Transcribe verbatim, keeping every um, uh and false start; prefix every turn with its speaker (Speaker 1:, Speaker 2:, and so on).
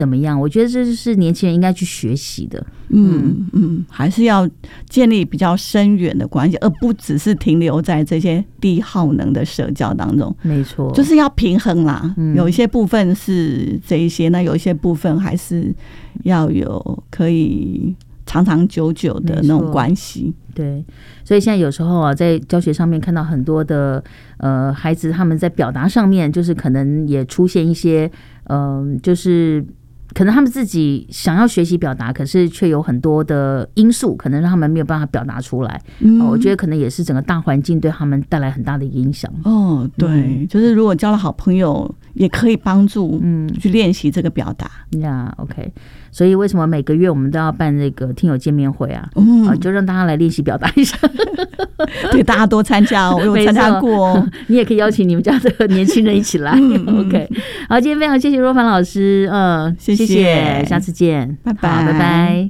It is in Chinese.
Speaker 1: 怎么样？我觉得这就是年轻人应该去学习的。
Speaker 2: 嗯嗯，还是要建立比较深远的关系，而不只是停留在这些低耗能的社交当中。
Speaker 1: 没错，
Speaker 2: 就是要平衡啦。
Speaker 1: 嗯、
Speaker 2: 有一些部分是这一些，那有一些部分还是要有可以长长久久的那种关系。
Speaker 1: 对，所以现在有时候啊，在教学上面看到很多的呃孩子，他们在表达上面，就是可能也出现一些嗯、呃，就是可能他们自己想要学习表达，可是却有很多的因素，可能让他们没有办法表达出来。嗯呃、我觉得可能也是整个大环境对他们带来很大的影响。
Speaker 2: 哦，对，嗯、就是如果交了好朋友，也可以帮助嗯去练习这个表达。
Speaker 1: 呀、yeah, ，OK。所以为什么每个月我们都要办这个听友见面会啊？嗯、呃，就让大家来练习表达一下。
Speaker 2: 对，大家多参加哦，我有参加过哦。
Speaker 1: 你也可以邀请你们家的年轻人一起来。嗯、OK， 好，今天非常谢谢若凡老师，嗯、呃，
Speaker 2: 谢谢，
Speaker 1: 谢谢，下次见，
Speaker 2: 拜拜，
Speaker 1: 拜拜。